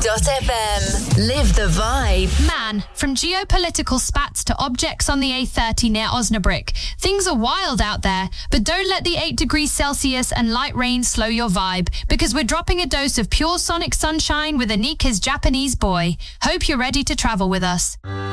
FM. Live the vibe. Man, from geopolitical spats to objects on the A30 near Osnabrück, things are wild out there, but don't let the 8 degrees Celsius and light rain slow your vibe, because we're dropping a dose of pure sonic sunshine with Anika's Japanese Boy. Hope you're ready to travel with us.